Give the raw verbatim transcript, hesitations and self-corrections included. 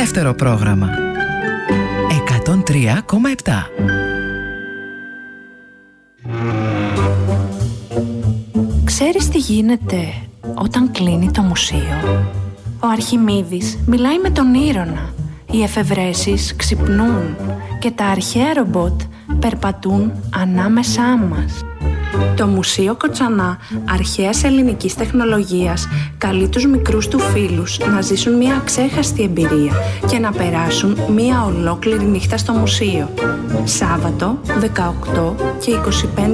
Δεύτερο πρόγραμμα εκατόν τρία κόμμα επτά. Ξέρεις τι γίνεται όταν κλείνει το μουσείο? Ο Αρχιμίδης μιλάει με τον Ήρωνα, οι εφευρέσεις ξυπνούν και τα αρχαία ρομπότ περπατούν ανάμεσά μας. Το Μουσείο Κοτσανά αρχαίας ελληνικής τεχνολογίας καλεί τους μικρούς του φίλους να ζήσουν μια αξέχαστη εμπειρία και να περάσουν μια ολόκληρη νύχτα στο μουσείο. Σάββατο δεκαοκτώ και είκοσι πέντε